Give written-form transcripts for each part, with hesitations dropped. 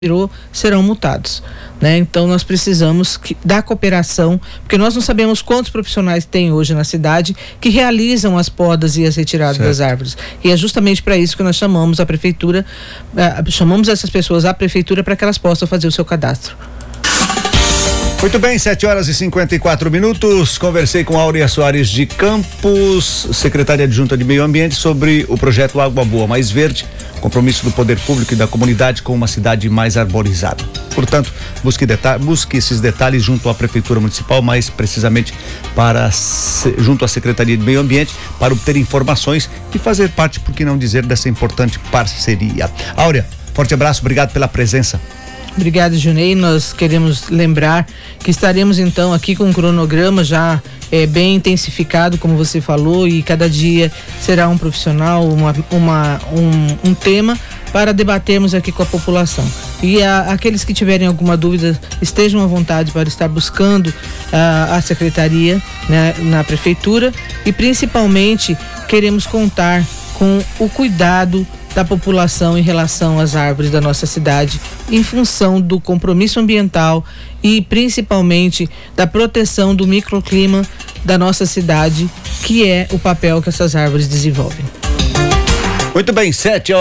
serão multados, né? Então nós precisamos da cooperação, porque nós não sabemos quantos profissionais tem hoje na cidade que realizam as podas e as retiradas das árvores, e é justamente para isso que nós chamamos a prefeitura, chamamos essas pessoas à prefeitura para que elas possam fazer o seu cadastro. Muito bem, 7h54. Conversei com Áurea Soares de Campos, secretária adjunta de Meio Ambiente, sobre o projeto Água Boa Mais Verde, compromisso do poder público e da comunidade com uma cidade mais arborizada. Portanto, busque esses detalhes junto à Prefeitura Municipal, mais precisamente junto à Secretaria de Meio Ambiente, para obter informações e fazer parte, por que não dizer, dessa importante parceria. Áurea, forte abraço, obrigado pela presença. Obrigado, Junei. Nós queremos lembrar que estaremos então aqui com um cronograma já bem intensificado, como você falou, e cada dia será um profissional, um tema para debatermos aqui com a população. E aqueles que tiverem alguma dúvida, estejam à vontade para estar buscando a secretaria, né, na prefeitura, e principalmente queremos contar com o cuidado da população em relação às árvores da nossa cidade, em função do compromisso ambiental e principalmente da proteção do microclima da nossa cidade, que é o papel que essas árvores desenvolvem. Muito bem,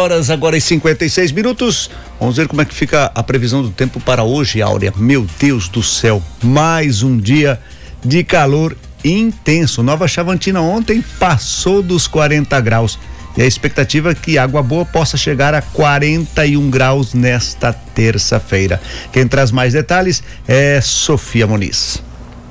7h56. Vamos ver como é que fica a previsão do tempo para hoje, Áurea. Meu Deus do céu, mais um dia de calor intenso. Nova Chavantina ontem passou dos 40 graus. E a expectativa é que Água Boa possa chegar a 41 graus nesta terça-feira. Quem traz mais detalhes é Sofia Muniz.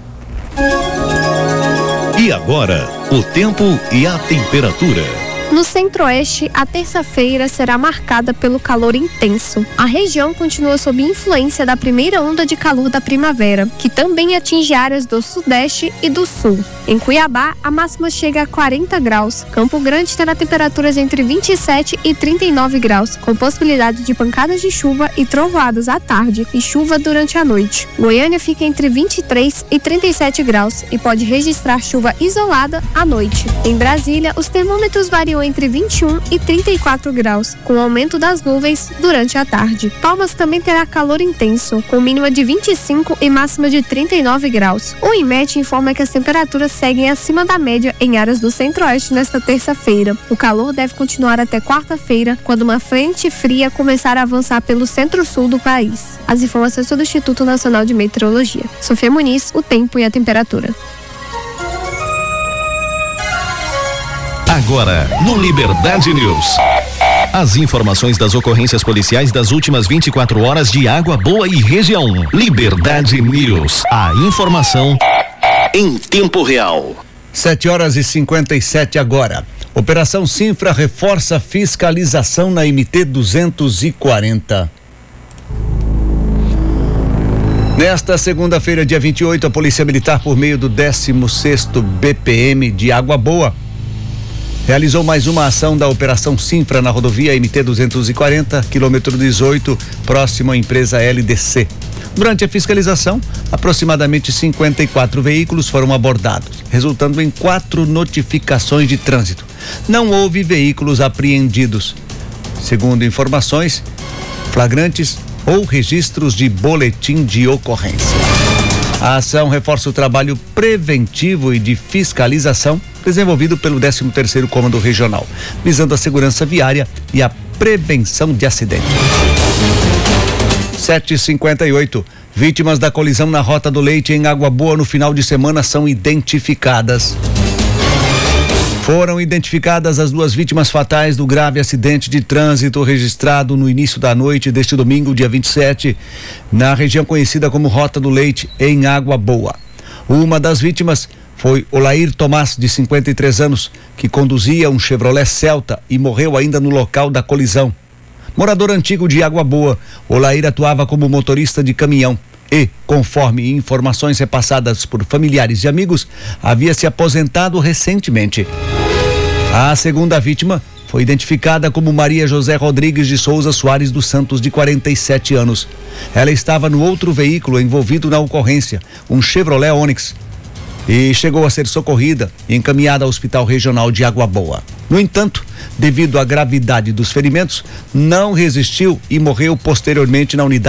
E agora, o tempo e a temperatura. No centro-oeste, a terça-feira será marcada pelo calor intenso. A região continua sob influência da primeira onda de calor da primavera, que também atinge áreas do sudeste e do sul. Em Cuiabá, a máxima chega a 40 graus. Campo Grande terá temperaturas entre 27 e 39 graus, com possibilidade de pancadas de chuva e trovoadas à tarde e chuva durante a noite. Goiânia fica entre 23 e 37 graus e pode registrar chuva isolada à noite. Em Brasília, os termômetros variam entre 21 e 34 graus, com aumento das nuvens durante a tarde. Palmas também terá calor intenso, com mínima de 25 e máxima de 39 graus. O INMET informa que as temperaturas seguem acima da média em áreas do centro-oeste nesta terça-feira. O calor deve continuar até quarta-feira, quando uma frente fria começar a avançar pelo centro-sul do país. As informações são do Instituto Nacional de Meteorologia. Sofia Muniz, o tempo e a temperatura. Agora, no Liberdade News. As informações das ocorrências policiais das últimas 24 horas de Água Boa e região. Liberdade News. A informação em tempo real. 7h57 agora. Operação Sinfra reforça fiscalização na MT 240. Nesta segunda-feira, dia 28, a Polícia Militar, por meio do 16º BPM de Água Boa, realizou mais uma ação da Operação Sinfra na rodovia MT 240, quilômetro 18, próximo à empresa LDC. Durante a fiscalização, aproximadamente 54 veículos foram abordados, resultando em 4 notificações de trânsito. Não houve veículos apreendidos. Segundo informações, flagrantes ou registros de boletim de ocorrência. A ação reforça o trabalho preventivo e de fiscalização desenvolvido pelo 13º Comando Regional, visando a segurança viária e a prevenção de acidentes. 7h58. Vítimas da colisão na Rota do Leite em Água Boa no final de semana são identificadas. Foram identificadas as 2 vítimas fatais do grave acidente de trânsito registrado no início da noite deste domingo, dia 27, na região conhecida como Rota do Leite, em Água Boa. Uma das vítimas foi Olair Tomás, de 53 anos, que conduzia um Chevrolet Celta e morreu ainda no local da colisão. Morador antigo de Água Boa, Olair atuava como motorista de caminhão e, conforme informações repassadas por familiares e amigos, havia se aposentado recentemente. A segunda vítima foi identificada como Maria José Rodrigues de Souza Soares dos Santos, de 47 anos. Ela estava no outro veículo envolvido na ocorrência, um Chevrolet Onix, e chegou a ser socorrida e encaminhada ao Hospital Regional de Água Boa. No entanto, devido à gravidade dos ferimentos, não resistiu e morreu posteriormente na unidade